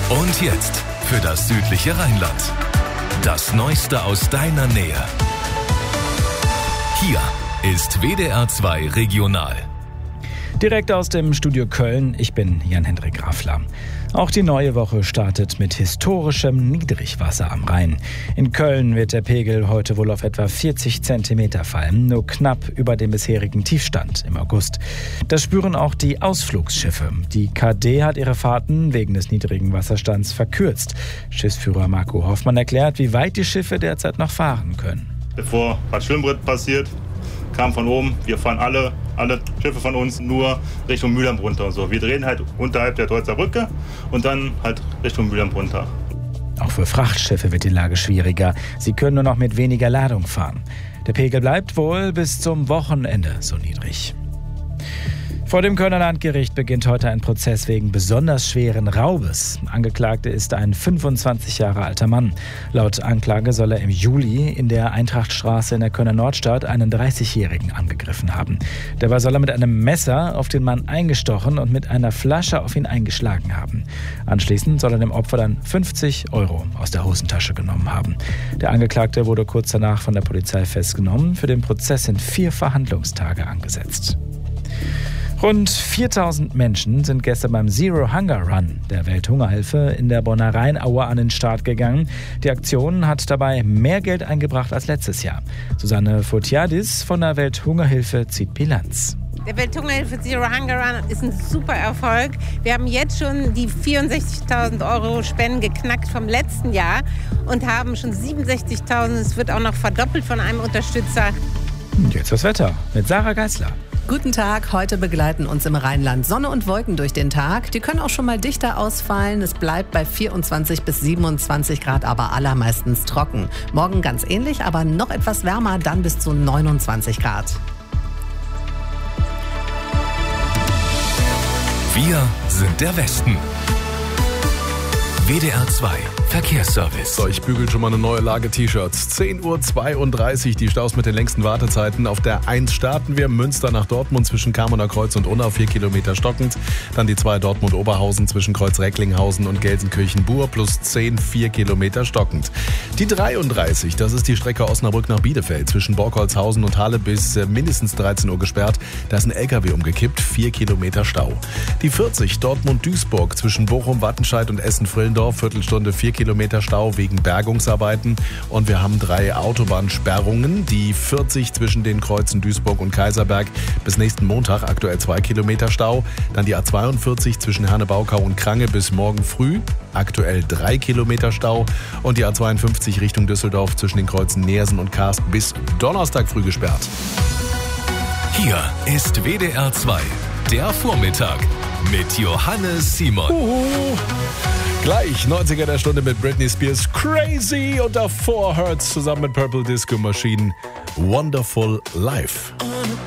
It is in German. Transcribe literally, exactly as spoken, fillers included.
Und jetzt für das südliche Rheinland. Das Neueste aus deiner Nähe. Hier ist W D R zwei Regional. Direkt aus dem Studio Köln, ich bin Jan-Hendrik Raffler. Auch die neue Woche startet mit historischem Niedrigwasser am Rhein. In Köln wird der Pegel heute wohl auf etwa vierzig Zentimeter fallen, nur knapp über dem bisherigen Tiefstand im August. Das spüren auch die Ausflugsschiffe. Die K D hat ihre Fahrten wegen des niedrigen Wasserstands verkürzt. Schiffsführer Marco Hoffmann erklärt, wie weit die Schiffe derzeit noch fahren können. Bevor Bad Schwimmbrett passiert, kam von oben, wir fahren alle, alle Schiffe von uns nur Richtung Mülheim runter. So, wir drehen halt unterhalb der Deutzer Brücke und dann halt Richtung Mülheim runter. Auch für Frachtschiffe wird die Lage schwieriger. Sie können nur noch mit weniger Ladung fahren. Der Pegel bleibt wohl bis zum Wochenende so niedrig. Vor dem Kölner Landgericht beginnt heute ein Prozess wegen besonders schweren Raubes. Angeklagte ist ein fünfundzwanzig Jahre alter Mann. Laut Anklage soll er im Juli in der Eintrachtstraße in der Kölner Nordstadt einen dreißigjährigen angegriffen haben. Dabei soll er mit einem Messer auf den Mann eingestochen und mit einer Flasche auf ihn eingeschlagen haben. Anschließend soll er dem Opfer dann fünfzig Euro aus der Hosentasche genommen haben. Der Angeklagte wurde kurz danach von der Polizei festgenommen. Für den Prozess sind vier Verhandlungstage angesetzt. Rund viertausend Menschen sind gestern beim Zero Hunger Run der Welthungerhilfe in der Bonner Rheinaue an den Start gegangen. Die Aktion hat dabei mehr Geld eingebracht als letztes Jahr. Susanne Fotiadis von der Welthungerhilfe zieht Bilanz. Der Welthungerhilfe Zero Hunger Run ist ein super Erfolg. Wir haben jetzt schon die vierundsechzigtausend Euro Spenden geknackt vom letzten Jahr und haben schon siebenundsechzigtausend. Es wird auch noch verdoppelt von einem Unterstützer. Und jetzt das Wetter mit Sarah Geisler. Guten Tag, heute begleiten uns im Rheinland Sonne und Wolken durch den Tag. Die können auch schon mal dichter ausfallen. Es bleibt bei vierundzwanzig bis siebenundzwanzig Grad, aber allermeistens trocken. Morgen ganz ähnlich, aber noch etwas wärmer, dann bis zu neunundzwanzig Grad. Wir sind der Westen. W D R zwei Verkehrsservice. So, ich bügel schon mal eine neue Lage T-Shirts. zehn Uhr zweiunddreißig, die Staus mit den längsten Wartezeiten. Auf der eins starten wir, Münster nach Dortmund zwischen Kamerner Kreuz und Unna, vier Kilometer stockend. Dann die zwei Dortmund-Oberhausen zwischen Kreuz Recklinghausen und Gelsenkirchen-Buhr plus zehn, vier Kilometer stockend. Die dreiunddreißig, das ist die Strecke Osnabrück nach Bielefeld zwischen Borkholzhausen und Halle bis äh, mindestens dreizehn Uhr gesperrt. Da ist ein L K W umgekippt, vier Kilometer Stau. Die vierzig, Dortmund-Duisburg zwischen Bochum, Wattenscheid und Essen-Frillendorf, Viertelstunde, vier Kilometer Stau wegen Bergungsarbeiten. Und wir haben drei Autobahnsperrungen. Die vierzig zwischen den Kreuzen Duisburg und Kaiserberg bis nächsten Montag, aktuell zwei Kilometer Stau. Dann die A zweiundvierzig zwischen Hernebaukau und Krange bis morgen früh, aktuell drei Kilometer Stau. Und die A zweiundfünfzig Richtung Düsseldorf zwischen den Kreuzen Neersen und Karst bis Donnerstag früh gesperrt. Hier ist W D R zwei, der Vormittag mit Johannes Simon. Uhu. Gleich neunziger der Stunde mit Britney Spears Crazy und davor Hurts zusammen mit Purple Disco Machine Wonderful Life.